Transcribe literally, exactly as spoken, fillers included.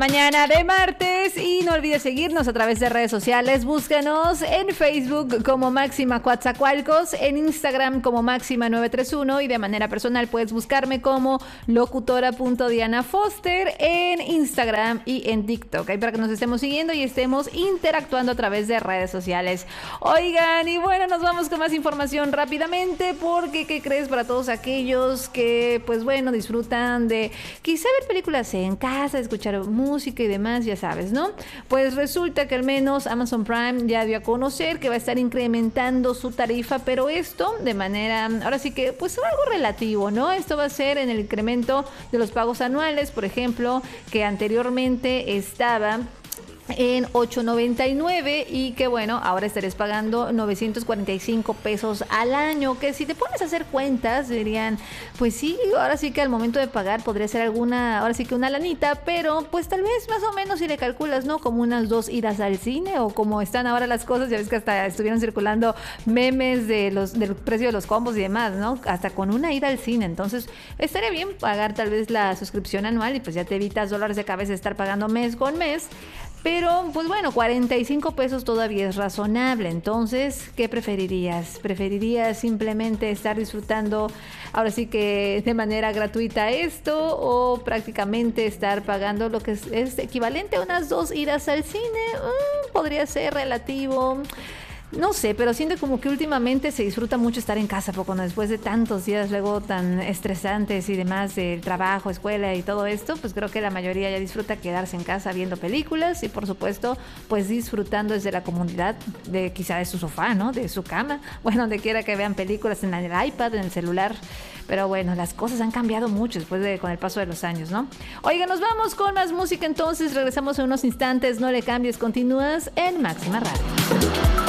Mañana de martes y no olvides seguirnos a través de redes sociales. Búscanos en Facebook como Máxima Coatzacoalcos, en Instagram como Máxima nueve tres uno y de manera personal puedes buscarme como locutora.diana.foster en Instagram y en TikTok, ahí para que nos estemos siguiendo y estemos interactuando a través de redes sociales. Oigan, y bueno, nos vamos con más información rápidamente porque, ¿qué crees? Para todos aquellos que, pues bueno, disfrutan de quizá ver películas en casa, escuchar música música y demás, ya sabes, ¿no? Pues resulta que al menos Amazon Prime ya dio a conocer que va a estar incrementando su tarifa, pero esto de manera, ahora sí que, pues algo relativo, ¿no? Esto va a ser en el incremento de los pagos anuales, por ejemplo, que anteriormente estaba en ocho noventa y nueve y que bueno, ahora estarías pagando novecientos cuarenta y cinco pesos al año, que si te pones a hacer cuentas dirían, pues sí, ahora sí que al momento de pagar podría ser alguna, ahora sí que una lanita, pero pues tal vez más o menos si le calculas, ¿no? Como unas dos idas al cine o como están ahora las cosas, ya ves que hasta estuvieron circulando memes de los, del precio de los combos y demás, ¿no? Hasta con una ida al cine, entonces estaría bien pagar tal vez la suscripción anual y pues ya te evitas dolores de cabeza de estar pagando mes con mes. Pero, pues bueno, cuarenta y cinco pesos todavía es razonable. Entonces, ¿qué preferirías? ¿Preferirías simplemente estar disfrutando, ahora sí que de manera gratuita esto, o prácticamente estar pagando lo que es, es equivalente a unas dos idas al cine? Mm, podría ser relativo. No sé, pero siento como que últimamente se disfruta mucho estar en casa, poco, ¿no? Después de tantos días luego tan estresantes y demás del trabajo, escuela y todo esto, pues creo que la mayoría ya disfruta quedarse en casa viendo películas y por supuesto, pues disfrutando desde la comodidad de quizá de su sofá, ¿no? De su cama, bueno, donde quiera que vean películas en el iPad, en el celular. Pero bueno, las cosas han cambiado mucho después de con el paso de los años, ¿no? Oigan, nos vamos con más música entonces, regresamos en unos instantes, no le cambies, continúas en Máxima Radio.